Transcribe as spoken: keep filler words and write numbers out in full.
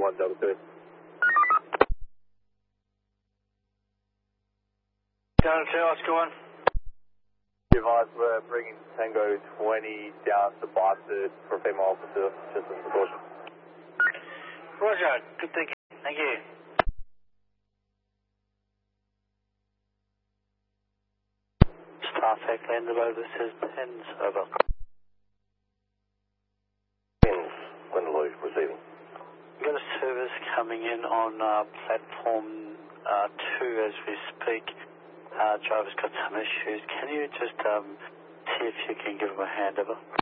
one double two. Delta two, Oscar one. Advise we're bringing Tango twenty down to Bastard for a female officer, just as a precaution. Roger, good thinking. Thank you. Star F A landed over, this is Pens, over. Pens, Gwendolyn receiving. We've got a service coming in on uh, platform uh, two as we speak. Uh, driver's got some issues. Can you just um, see if you can give him a hand over?